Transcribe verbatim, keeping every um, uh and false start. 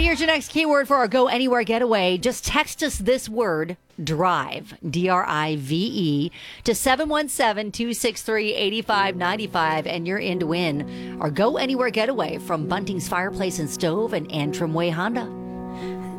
Here's your next keyword for our Go Anywhere getaway. Just text us this word, drive, D R I V E, to seven one seven, two six three, eight five nine five, and you're in to win our Go Anywhere getaway from Bunting's Fireplace and Stove and Antrim Way Honda.